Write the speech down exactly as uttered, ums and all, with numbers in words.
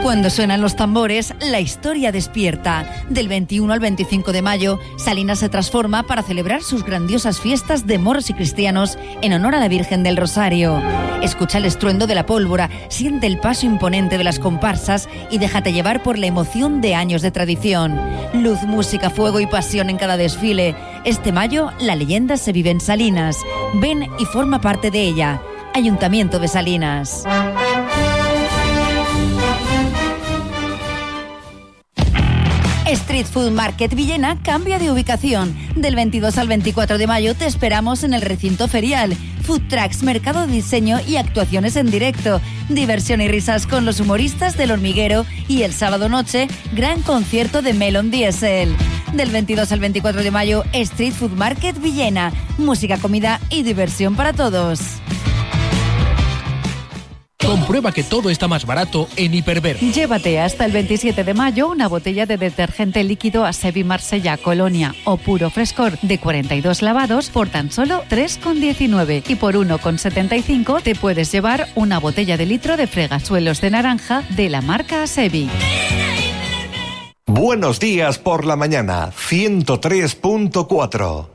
Cuando suenan los tambores, la historia despierta. Del veintiuno al veinticinco de mayo, Salinas se transforma para celebrar sus grandiosas fiestas de moros y cristianos en honor a la Virgen del Rosario. Escucha el estruendo de la pólvora, siente el paso imponente de las comparsas y déjate llevar por la emoción de años de tradición. Luz, música, fuego y pasión en cada desfile. Este mayo, la leyenda se vive en Salinas. Ven y forma parte de ella. Ayuntamiento de Salinas. Street Food Market Villena cambia de ubicación. Del veintidós al veinticuatro de mayo te esperamos en el recinto ferial. Food trucks, mercado de diseño y actuaciones en directo. Diversión y risas con los humoristas del Hormiguero y el sábado noche, gran concierto de Melon Diesel. Del veintidós al veinticuatro de mayo, Street Food Market Villena. Música, comida y diversión para todos. Comprueba que todo está más barato en Hiperver. Llévate hasta el veintisiete de mayo una botella de detergente líquido Asevi Marsella Colonia o Puro Frescor de cuarenta y dos lavados por tan solo tres con diecinueve. Y por uno con setenta y cinco te puedes llevar una botella de litro de fregasuelos de naranja de la marca Asevi. Buenos días por la mañana, ciento tres punto cuatro.